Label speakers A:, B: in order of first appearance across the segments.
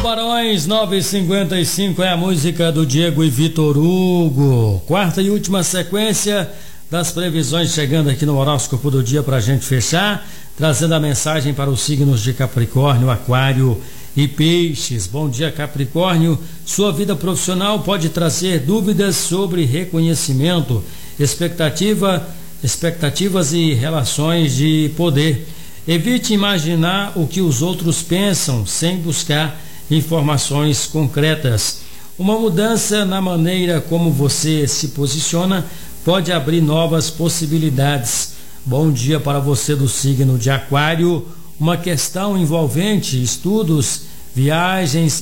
A: Tubarões 9h55 é a música do Diego e Vitor Hugo. Quarta e última sequência das previsões chegando aqui no horóscopo do dia para a gente fechar, trazendo a mensagem para os signos de Capricórnio, Aquário e Peixes. Bom dia, Capricórnio. Sua vida profissional pode trazer dúvidas sobre reconhecimento, expectativas e relações de poder. Evite imaginar o que os outros pensam sem buscar informações concretas. Uma mudança na maneira como você se posiciona pode abrir novas possibilidades. Bom dia para você do signo de Aquário. Uma questão envolvente estudos, viagens,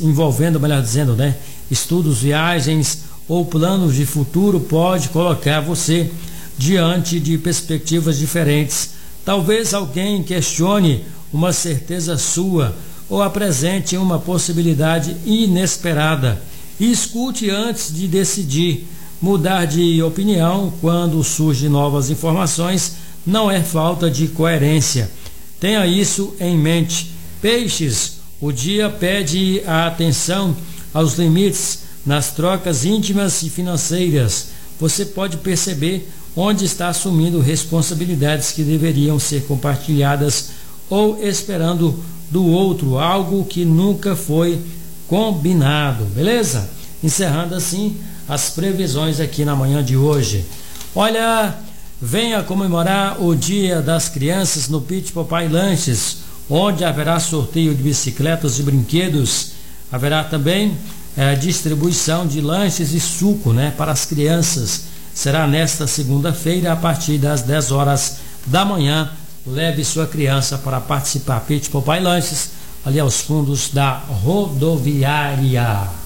A: estudos, viagens ou planos de futuro pode colocar você diante de perspectivas diferentes. Talvez alguém questione uma certeza sua ou apresente uma possibilidade inesperada. E escute antes de decidir. Mudar de opinião quando surgem novas informações não é falta de coerência. Tenha isso em mente. Peixes, o dia pede a atenção aos limites nas trocas íntimas e financeiras. Você pode perceber onde está assumindo responsabilidades que deveriam ser compartilhadas ou esperando do outro algo que nunca foi combinado, beleza? Encerrando assim as previsões aqui na manhã de hoje. Olha, venha comemorar o Dia das Crianças no Pit Papai Lanches, onde haverá sorteio de bicicletas e brinquedos. Haverá também distribuição de lanches e suco, para as crianças. Será nesta segunda-feira a partir das 10 horas da manhã. Leve sua criança para participar. Pit Papai Lanches, ali aos fundos da rodoviária.